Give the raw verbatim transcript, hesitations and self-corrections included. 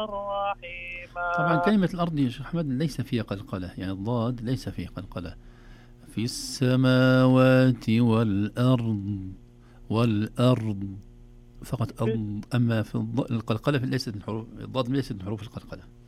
طبعا كلمة الأرض يا شيخ أحمد ليس فيها قلقلة، يعني الضاد ليس فيه قلقلة. في السماوات والأرض، والأرض فقط أض. أما في القلقلة ليست من حروف الضاد، ليست من حروف القلقلة.